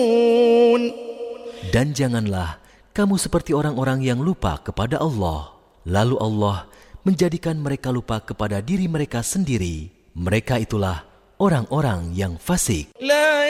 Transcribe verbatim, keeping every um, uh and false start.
Dan janganlah kamu seperti orang-orang yang lupa kepada Allah, lalu Allah menjadikan mereka lupa kepada diri mereka sendiri. Mereka itulah orang-orang yang fasik.